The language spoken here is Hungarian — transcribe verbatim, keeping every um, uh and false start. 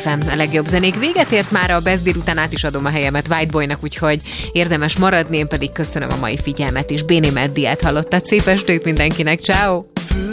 ef em, a legjobb zenék. Véget ért már a Best délután, át is adom a helyemet Whiteboynak, úgyhogy érdemes maradni, én pedig köszönöm a mai figyelmet is. Béni Meddiát hallottad, szép estét mindenkinek, ciao.